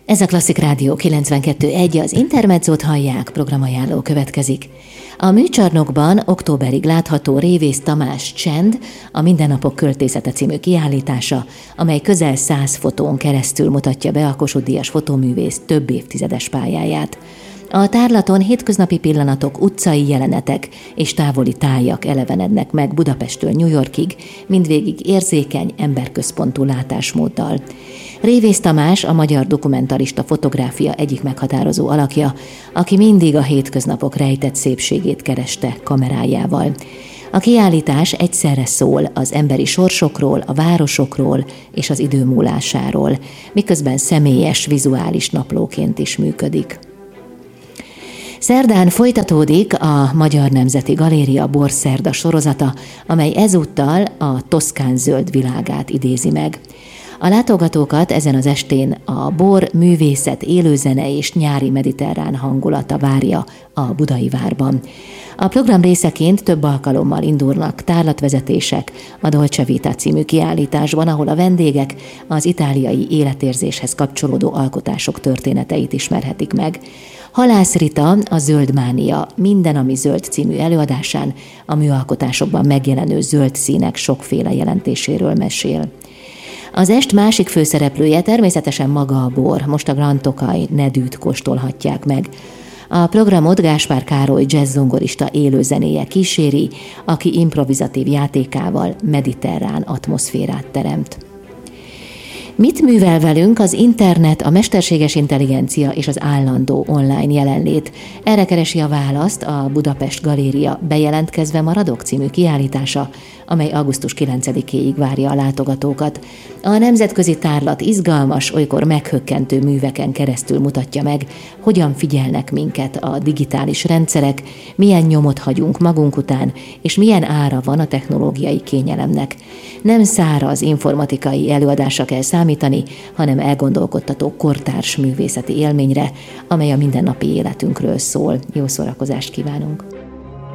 Ez a Klasszik Rádió 92.1, az Intermezzót hallják, programajánló következik. A műcsarnokban októberig látható Révész Tamás Csend, a Mindennapok költészete című kiállítása, amely közel 100 fotón keresztül mutatja be a Kossuth-díjas fotóművész több évtizedes pályáját. A tárlaton hétköznapi pillanatok, utcai jelenetek és távoli tájak elevenednek meg Budapesttől New Yorkig, mindvégig érzékeny, emberközpontú látásmóddal. Révész Tamás a magyar dokumentarista fotográfia egyik meghatározó alakja, aki mindig a hétköznapok rejtett szépségét kereste kamerájával. A kiállítás egyszerre szól az emberi sorsokról, a városokról és az idő múlásáról, miközben személyes, vizuális naplóként is működik. Szerdán folytatódik a Magyar Nemzeti Galéria Borszerda sorozata, amely ezúttal a Toszkán zöld világát idézi meg. A látogatókat ezen az estén a bor, művészet, élőzene és nyári mediterrán hangulata várja a Budai Várban. A program részeként több alkalommal indulnak tárlatvezetések a Dolce Vita című kiállításban, ahol a vendégek az itáliai életérzéshez kapcsolódó alkotások történeteit ismerhetik meg. Halász Rita a Zöld Mánia Minden, ami zöld című előadásán a műalkotásokban megjelenő zöld színek sokféle jelentéséről mesél. Az est másik főszereplője természetesen maga a bor, most a Grand Tokaj Nedűt kóstolhatják meg. A programot Gáspár Károly jazzzongorista élőzenéje kíséri, aki improvizatív játékával mediterrán atmoszférát teremt. Mit művel velünk az internet, a mesterséges intelligencia és az állandó online jelenlét? Erre keresi a választ a Budapest Galéria Bejelentkezve maradok című kiállítása, amely augusztus 9-éig várja a látogatókat. A nemzetközi tárlat izgalmas, olykor meghökkentő műveken keresztül mutatja meg, hogyan figyelnek minket a digitális rendszerek, milyen nyomot hagyunk magunk után, és milyen ára van a technológiai kényelemnek. Nem száraz informatikai előadásra kell számítani, hanem elgondolkodtató kortárs művészeti élményre, amely a mindennapi életünkről szól. Jó szórakozást kívánunk!